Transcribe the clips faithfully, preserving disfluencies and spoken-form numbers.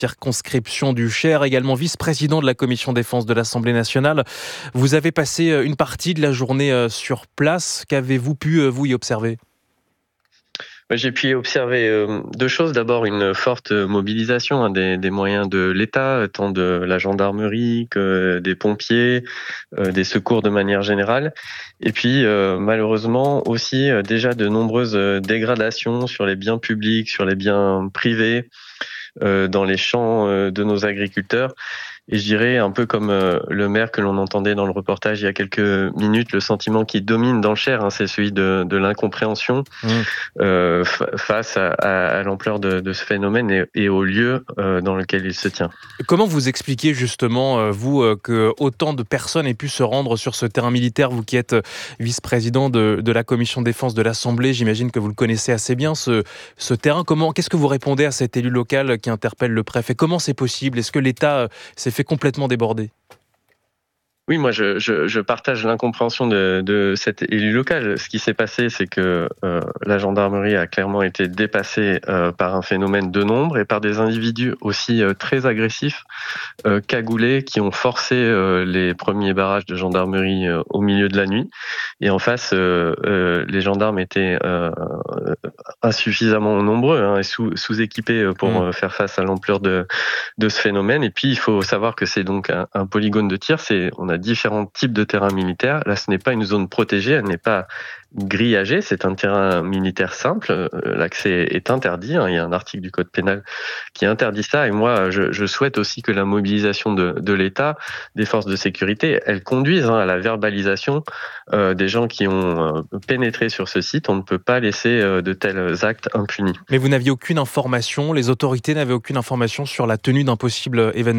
circonscription du Cher, également vice-président de la commission défense de l'Assemblée nationale. Vous avez passé une partie de la journée sur place. Qu'avez-vous pu, vous, y observer ? J'ai pu observer euh, deux choses. D'abord, une forte mobilisation hein, des, des moyens de l'État, tant de la gendarmerie que des pompiers, euh, des secours de manière générale. Et puis, euh, malheureusement, aussi euh, déjà de nombreuses dégradations sur les biens publics, sur les biens privés, euh, dans les champs euh, de nos agriculteurs. Et je dirais, un peu comme euh, le maire que l'on entendait dans le reportage il y a quelques minutes, le sentiment qui domine dans le Cher, hein, c'est celui de, de l'incompréhension mmh. euh, f- face à, à, à l'ampleur de, de ce phénomène et, et au lieu euh, dans lequel il se tient. Comment vous expliquez justement, euh, vous, euh, que autant de personnes aient pu se rendre sur ce terrain militaire, vous qui êtes vice-président de, de la commission défense de l'Assemblée, j'imagine que vous le connaissez assez bien, ce, ce terrain. Comment, qu'est-ce que vous répondez à cet élu local qui interpelle le préfet ? Comment c'est possible ? Est-ce que l'État s'est fait complètement déborder ? Oui, moi je, je, je partage l'incompréhension de, de cet élu local. Ce qui s'est passé, c'est que euh, la gendarmerie a clairement été dépassée euh, par un phénomène de nombre et par des individus aussi euh, très agressifs, euh, cagoulés, qui ont forcé euh, les premiers barrages de gendarmerie euh, au milieu de la nuit. Et en face, euh, euh, les gendarmes étaient euh, insuffisamment nombreux hein, et sous, sous-équipés pour mmh. faire face à l'ampleur de, de ce phénomène. Et puis, il faut savoir que c'est donc un, un polygone de tir. C'est, on a différents types de terrains militaires. Là, ce n'est pas une zone protégée, elle n'est pas grillagée, c'est un terrain militaire simple. L'accès est interdit. Hein. Il y a un article du Code pénal qui interdit ça. Et moi, je, je souhaite aussi que la mobilisation de, de l'État, des forces de sécurité, elle conduise hein, à la verbalisation euh, des gens qui ont euh, pénétré sur ce site. On ne peut pas laisser euh, de tels actes impunis. Mais vous n'aviez aucune information, les autorités n'avaient aucune information sur la tenue d'un possible événement ?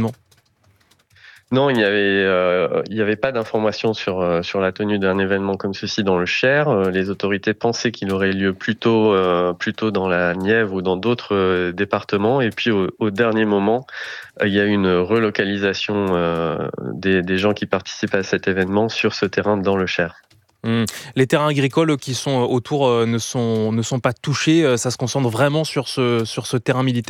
Non, il n'y avait, euh, il y avait pas d'informations sur euh, sur la tenue d'un événement comme ceci dans le Cher. Euh, les autorités pensaient qu'il aurait lieu plutôt euh, plutôt dans la Nièvre ou dans d'autres euh, départements. Et puis au, au dernier moment, euh, il y a eu une relocalisation euh, des, des gens qui participaient à cet événement sur ce terrain dans le Cher. Mmh. Les terrains agricoles qui sont autour euh, ne sont ne sont pas touchés. Ça se concentre vraiment sur ce sur ce terrain militaire ?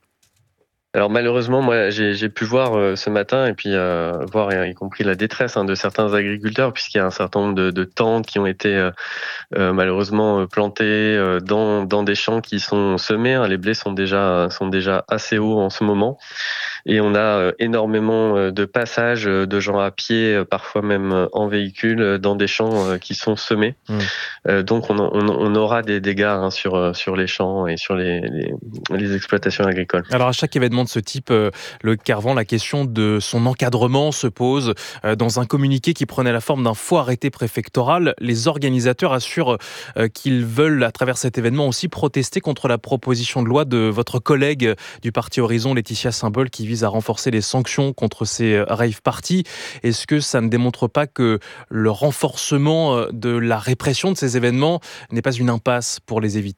Alors malheureusement, moi j'ai, j'ai pu voir euh, ce matin et puis euh, voir y compris la détresse hein, de certains agriculteurs puisqu'il y a un certain nombre de, de tentes qui ont été euh, euh, malheureusement plantées euh, dans dans des champs qui sont semés. Hein. Les blés sont déjà sont déjà assez hauts en ce moment et on a euh, énormément de passages de gens à pied, parfois même en véhicule, dans des champs euh, qui sont semés. Mmh. Euh, donc on, on, on aura des dégâts hein, sur sur les champs et sur les, les les exploitations agricoles. Alors à chaque événement de ce type, euh, Loïc Carvan, la question de son encadrement se pose. Euh, dans un communiqué qui prenait la forme d'un faux arrêté préfectoral, les organisateurs assurent euh, qu'ils veulent, à travers cet événement, aussi protester contre la proposition de loi de votre collègue du parti Horizon, Laetitia Saint-Paul, qui vise à renforcer les sanctions contre ces rave parties. Est-ce que ça ne démontre pas que le renforcement de la répression de ces événements n'est pas une impasse pour les éviter ?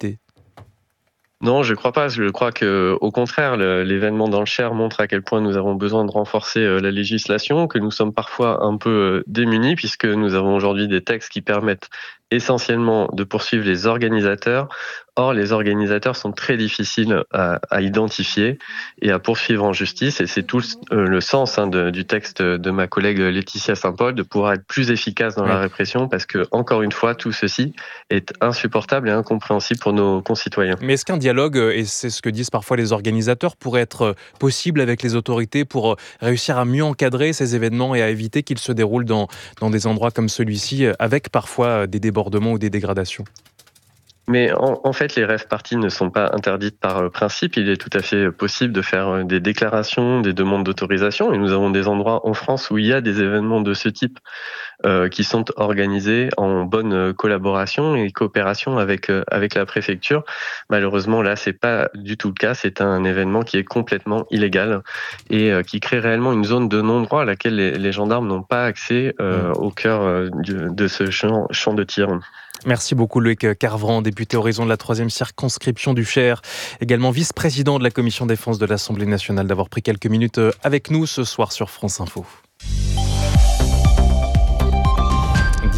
Non, je crois pas. Je crois que, au contraire, le, l'événement dans le Cher montre à quel point nous avons besoin de renforcer euh, la législation, que nous sommes parfois un peu euh, démunis puisque nous avons aujourd'hui des textes qui permettent essentiellement de poursuivre les organisateurs. Or, les organisateurs sont très difficiles à, à identifier et à poursuivre en justice. Et c'est tout le, le sens hein, de, du texte de ma collègue Laetitia Saint-Paul, de pouvoir être plus efficace dans ouais. la répression, parce que, encore une fois, tout ceci est insupportable et incompréhensible pour nos concitoyens. Mais est-ce qu'un dialogue, et c'est ce que disent parfois les organisateurs, pourrait être possible avec les autorités pour réussir à mieux encadrer ces événements et à éviter qu'ils se déroulent dans, dans des endroits comme celui-ci, avec parfois des débordements ou des dégradations ? Mais en, en fait, les rave parties ne sont pas interdites par principe. Il est tout à fait possible de faire des déclarations, des demandes d'autorisation. Et nous avons des endroits en France où il y a des événements de ce type euh, qui sont organisés en bonne collaboration et coopération avec euh, avec la préfecture. Malheureusement, là, c'est pas du tout le cas. C'est un événement qui est complètement illégal et euh, qui crée réellement une zone de non-droit à laquelle les, les gendarmes n'ont pas accès euh, mmh. au cœur euh, de, de ce champ, champ de tir. Merci beaucoup Loïc Carvan, député Horizon de la troisième circonscription du Cher, également vice-président de la commission défense de l'Assemblée nationale, d'avoir pris quelques minutes avec nous ce soir sur France Info.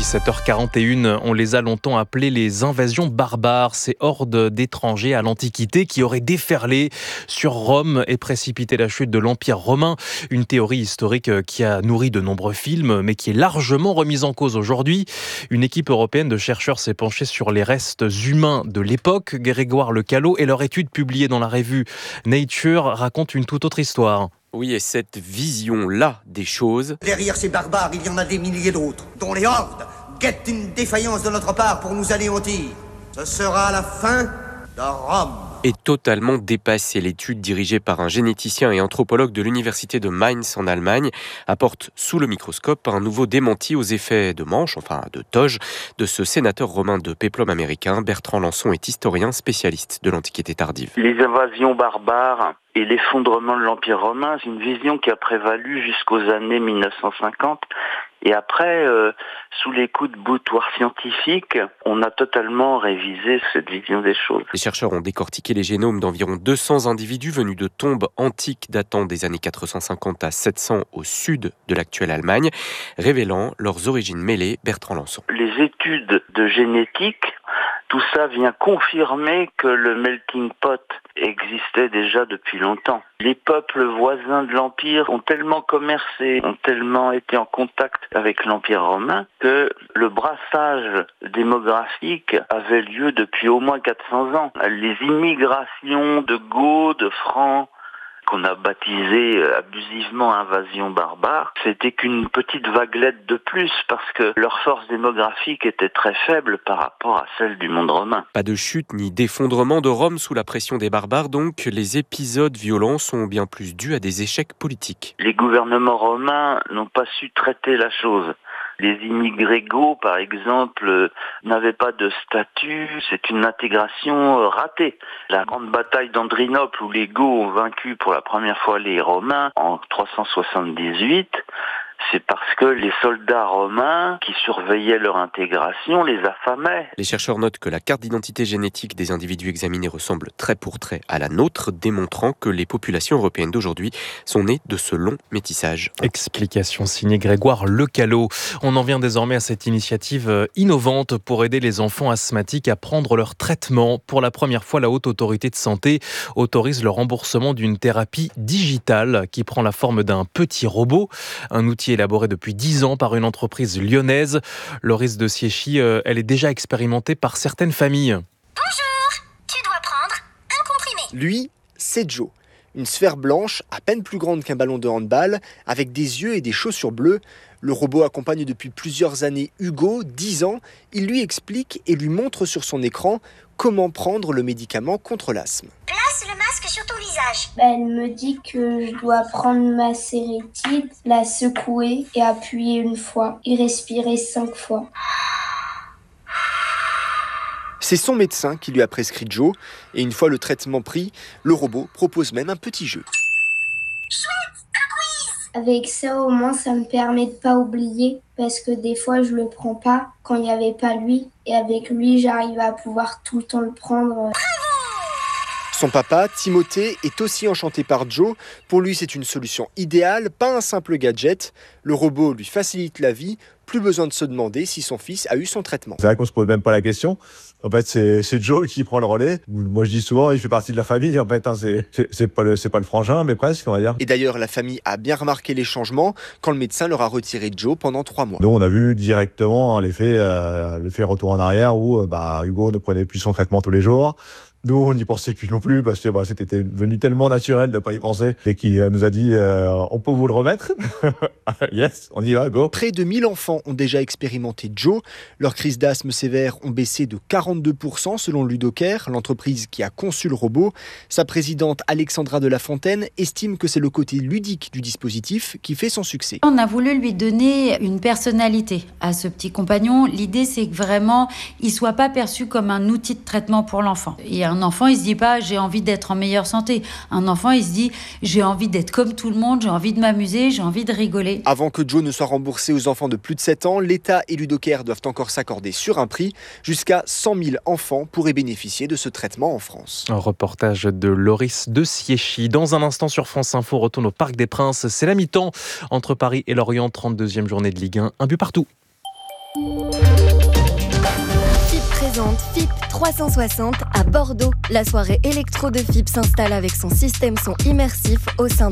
dix-sept heures quarante et une, on les a longtemps appelées les invasions barbares, ces hordes d'étrangers à l'Antiquité qui auraient déferlé sur Rome et précipité la chute de l'Empire romain. Une théorie historique qui a nourri de nombreux films, mais qui est largement remise en cause aujourd'hui. Une équipe européenne de chercheurs s'est penchée sur les restes humains de l'époque. Grégoire Lecallot et leur étude publiée dans la revue Nature raconte une toute autre histoire. Oui, et cette vision-là des choses... Derrière ces barbares, il y en a des milliers d'autres, dont les hordes guettent une défaillance de notre part pour nous anéantir. Ce sera la fin de Rome. est totalement dépassée. L'étude dirigée par un généticien et anthropologue de l'université de Mainz en Allemagne apporte sous le microscope un nouveau démenti aux effets de manche, enfin de toge, de ce sénateur romain de péplum américain. Bertrand Lançon est historien spécialiste de l'Antiquité tardive. Les invasions barbares et l'effondrement de l'Empire romain, c'est une vision qui a prévalu jusqu'aux années mille neuf cent cinquante. Et après, euh, sous les coups de boutoir scientifique, on a totalement révisé cette vision des choses. Les chercheurs ont décortiqué les génomes d'environ deux cents individus venus de tombes antiques datant des années quatre cent cinquante à sept cents au sud de l'actuelle Allemagne, révélant leurs origines mêlées. Bertrand Lançon. Les études de génétique, tout ça vient confirmer que le melting pot existait déjà depuis longtemps. Les peuples voisins de l'Empire ont tellement commercé, ont tellement été en contact avec l'Empire romain que le brassage démographique avait lieu depuis au moins quatre cents ans. Les immigrations de Goths, de Francs, qu'on a baptisé abusivement invasion barbare, c'était qu'une petite vaguelette de plus parce que leur force démographique était très faible par rapport à celle du monde romain. Pas de chute ni d'effondrement de Rome sous la pression des barbares, donc les épisodes violents sont bien plus dus à des échecs politiques. Les gouvernements romains n'ont pas su traiter la chose. Les immigrés goths, par exemple, n'avaient pas de statut. C'est une intégration ratée. La grande bataille d'Andrinople, où les Goths ont vaincu pour la première fois les Romains en trois cent soixante-dix-huit, c'est parce que les soldats romains qui surveillaient leur intégration les affamaient. Les chercheurs notent que la carte d'identité génétique des individus examinés ressemble trait pour trait à la nôtre, démontrant que les populations européennes d'aujourd'hui sont nées de ce long métissage. Explication signée Grégoire Lecallot. On en vient désormais à cette initiative innovante pour aider les enfants asthmatiques à prendre leur traitement. Pour la première fois, la Haute Autorité de Santé autorise le remboursement d'une thérapie digitale qui prend la forme d'un petit robot, un outil élaborée depuis dix ans par une entreprise lyonnaise. Loris de Siechy, euh, elle est déjà expérimentée par certaines familles. Bonjour, tu dois prendre un comprimé. Lui, c'est Joe. Une sphère blanche, à peine plus grande qu'un ballon de handball, avec des yeux et des chaussures bleues. Le robot accompagne depuis plusieurs années Hugo, dix ans. Il lui explique et lui montre sur son écran comment prendre le médicament contre l'asthme. Place le masque sur ton visage. Bah, elle me dit que je dois prendre ma sérétide, la secouer et appuyer une fois et respirer cinq fois. C'est son médecin qui lui a prescrit Joe. Et une fois le traitement pris, le robot propose même un petit jeu. Avec ça, au moins, ça me permet de pas oublier parce que des fois, je le prends pas quand il n'y avait pas lui. Et avec lui, j'arrive à pouvoir tout le temps le prendre. Son papa, Timothée, est aussi enchanté par Joe. Pour lui, c'est une solution idéale, pas un simple gadget. Le robot lui facilite la vie. Plus besoin de se demander si son fils a eu son traitement. C'est vrai qu'on se pose même pas la question. En fait, c'est, c'est Joe qui prend le relais. Moi, je dis souvent, il fait partie de la famille. En fait, hein, c'est, c'est, c'est pas le, c'est pas le frangin, mais presque, on va dire. Et d'ailleurs, la famille a bien remarqué les changements quand le médecin leur a retiré Joe pendant trois mois. Nous, on a vu directement hein, l'effet, euh, l'effet retour en arrière où euh, bah, Hugo ne prenait plus son traitement tous les jours. Nous, on n'y pensait plus non plus parce que bah, c'était devenu tellement naturel de ne pas y penser et qui euh, nous a dit euh, on peut vous le remettre. Yes, on y va, go. Près de mille enfants ont déjà expérimenté Joe. Leurs crises d'asthme sévères ont baissé de quarante-deux pour cent selon Ludocare, l'entreprise qui a conçu le robot. Sa présidente Alexandra de la Fontaine estime que c'est le côté ludique du dispositif qui fait son succès. On a voulu lui donner une personnalité à ce petit compagnon. L'idée, c'est que vraiment, il soit pas perçu comme un outil de traitement pour l'enfant. Et un enfant, il se dit pas j'ai envie d'être en meilleure santé. Un enfant, il se dit j'ai envie d'être comme tout le monde, j'ai envie de m'amuser, j'ai envie de rigoler. Avant que Joe ne soit remboursé aux enfants de plus de sept ans, l'État et Ludocare doivent encore s'accorder sur un prix. Jusqu'à cent mille enfants pourraient bénéficier de ce traitement en France. Un reportage de Loris de Siechy. Dans un instant sur France Info, on retourne au Parc des Princes. C'est la mi-temps entre Paris et Lorient, trente-deuxième journée de Ligue un. Un but partout. présente F I P trois cent soixante à Bordeaux. La soirée électro de F I P s'installe avec son système son immersif au sein